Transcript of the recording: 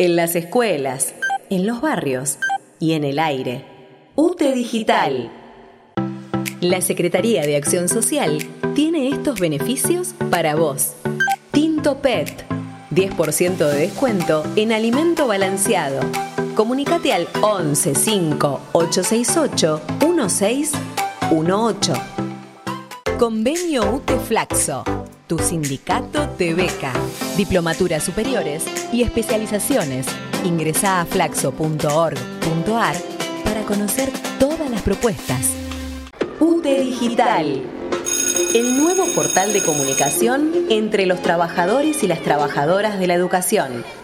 en las escuelas, en los barrios y en el aire. UTE Digital. La Secretaría de Acción Social tiene estos beneficios para vos. Tinto PET, 10% de descuento en alimento balanceado. Comunicate al 11 5 868 1618. Convenio UTE Flaxo. Tu sindicato te beca. Diplomaturas superiores y especializaciones. Ingresá a flaxo.org.ar para conocer todas las propuestas. UTE Digital. El nuevo portal de comunicación entre los trabajadores y las trabajadoras de la educación.